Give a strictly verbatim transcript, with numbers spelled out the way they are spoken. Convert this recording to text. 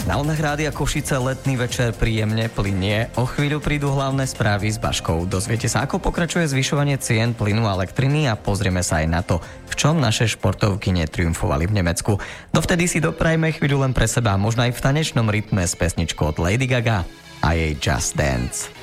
Na vlnách Rádia Košice letný večer príjemne plynie. O chvíľu prídu hlavné správy s Baškou. Dozviete sa, ako pokračuje zvyšovanie cien plynu a elektriny a pozrieme sa aj na to, v čom naše športovky netriumfovali v Nemecku. Dovtedy si doprajme chvíľu len pre seba, možno aj v tanečnom rytme s pesničkou od Lady Gaga a jej Just Dance.